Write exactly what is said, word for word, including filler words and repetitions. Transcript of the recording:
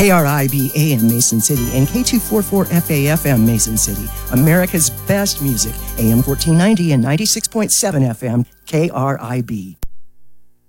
K R I B A M Mason City and K two forty-four F A F M Mason City. America's best music, A M fourteen ninety and ninety-six point seven F M, K R I B.